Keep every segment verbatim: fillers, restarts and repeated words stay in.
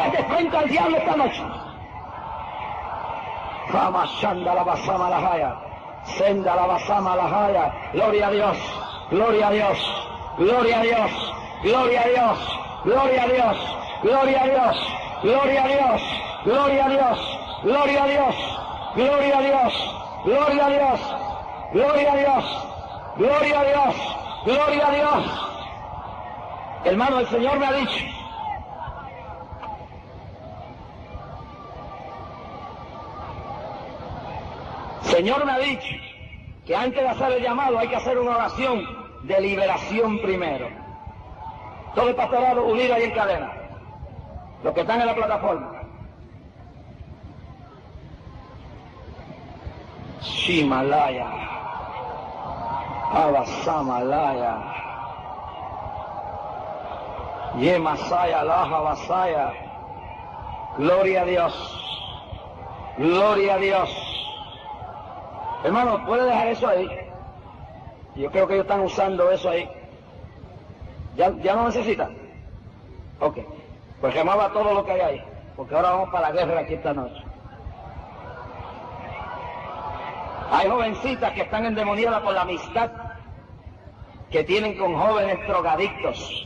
de frente al diablo esta noche. Ramashanda la basama la haya. Senda la basama la haya. Gloria a Dios. Gloria a Dios. Gloria a Dios. Gloria a Dios. Gloria a Dios. Gloria a Dios. Gloria a Dios. Gloria a Dios. Gloria a Dios. Gloria a Dios. Gloria a Dios. Gloria a Dios. Gloria a Dios. Gloria a Dios. Hermano, el Señor me ha dicho. Señor me ha dicho que antes de hacer el llamado hay que hacer una oración de liberación primero. Todo el pastorado unido ahí en cadena. Los que están en la plataforma. Shimalaya. Abasamalaya. Yemasaya, Laja, Basaya. Gloria a Dios. Gloria a Dios. Hermano, ¿puede dejar eso ahí? Yo creo que ellos están usando eso ahí. ¿Ya, ya no necesitan? Ok. Pues quemaba todo lo que hay ahí. Porque ahora vamos para la guerra aquí esta noche. Hay jovencitas que están endemoniadas por la amistad que tienen con jóvenes drogadictos.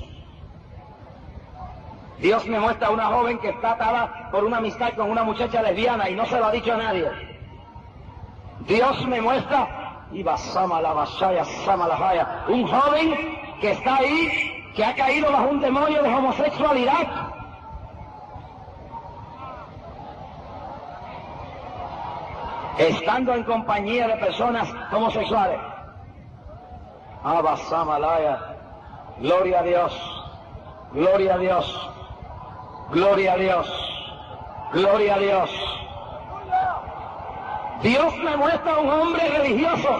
Dios me muestra a una joven que está atada por una amistad con una muchacha lesbiana y no se lo ha dicho a nadie. Dios me muestra, y basama la basaya, sama la jaya, un joven que está ahí, que ha caído bajo un demonio de homosexualidad. Estando en compañía de personas homosexuales. Abasamalaya. Gloria a Dios. Gloria a Dios. Gloria a Dios. Gloria a Dios. Dios me muestra a un hombre religioso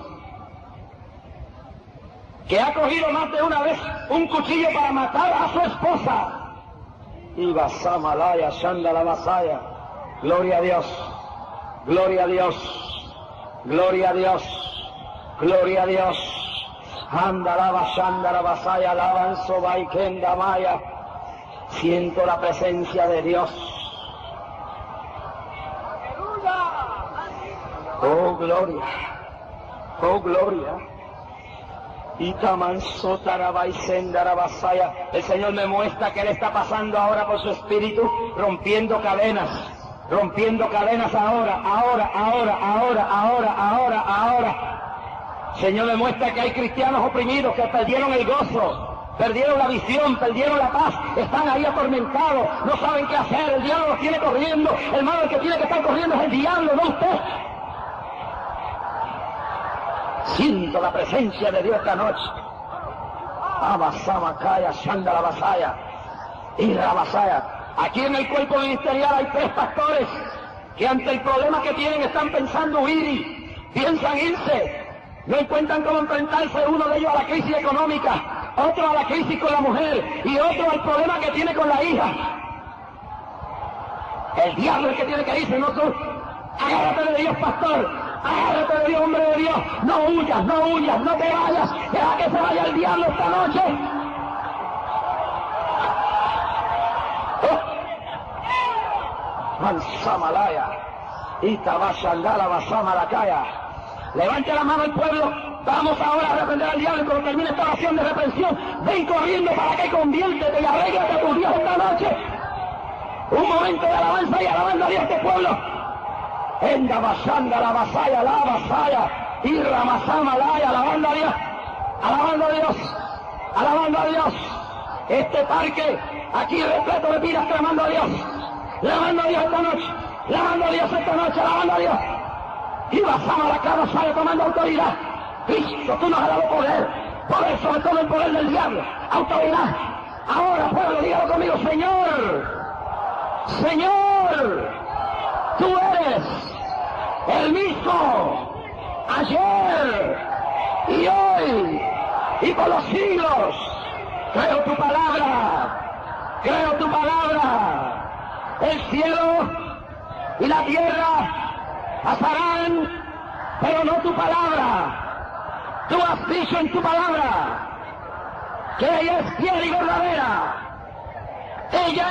que ha cogido más de una vez un cuchillo para matar a su esposa. Y Basamalaya, Shandala Basaya. Gloria a Dios. Gloria a Dios, gloria a Dios, gloria a Dios. Andalaba, Shandara, Basaya, alabanzo, Baikenda, Maya. Siento la presencia de Dios. Oh, gloria, oh, gloria. Itamanso, Tarabai, Sendara, Basaya. El Señor me muestra que le está pasando ahora por su espíritu, rompiendo cadenas. Rompiendo cadenas ahora, ahora, ahora, ahora, ahora, ahora, ahora. Señor me muestra que hay cristianos oprimidos que perdieron el gozo, perdieron la visión, perdieron la paz, están ahí atormentados, no saben qué hacer, el diablo los tiene corriendo. Hermano, el que tiene que estar corriendo es el diablo, no usted. Siento la presencia de Dios esta noche. Abasamakaya, Shandala Basaya, Ira Basaya. Aquí en el cuerpo ministerial hay tres pastores que ante el problema que tienen están pensando huir y piensan irse. No encuentran cómo enfrentarse, uno de ellos a la crisis económica, otro a la crisis con la mujer y otro al problema que tiene con la hija. El diablo es el que tiene que irse, no tú. Agárrate de Dios, pastor. Agárrate de Dios, hombre de Dios. No huyas, no huyas, no te vayas. Deja que se vaya el diablo esta noche. Mansamalaya, Itabashandala Basamalakaya. Levante la mano el pueblo. Vamos ahora a reprender al diablo y cuando termine esta oración de reprensión, ven corriendo para que conviértete y arréglate a tu Dios esta noche. Un momento de alabanza y alabando a Dios este pueblo. Enda Bashandala Basaya, la Basaya, Irra Masamalaya, alabando a Dios, alabando a Dios, alabando a Dios. Este parque aquí repleto de vidas clamando a Dios. Lavando a Dios esta noche, lavando a Dios esta noche, lavando a Dios. Y basamos la cara, sale tomando autoridad. Cristo, tú nos has dado poder, poder sobre todo el poder del diablo, autoridad. Ahora, pueblo, dígalo conmigo, Señor, Señor, tú eres el mismo, ayer y hoy y por los siglos. Creo tu palabra, creo tu palabra. El cielo y la tierra pasarán, pero no tu palabra. Tú has dicho en tu palabra que ella es fiel y verdadera. Ella